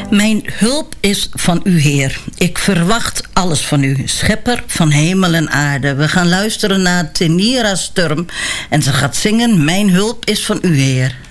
Mijn hulp is van u, Heer. Ik verwacht alles van u, schepper van hemel en aarde. We gaan luisteren naar Tenira Sturm en ze gaat zingen: Mijn hulp is van u, Heer.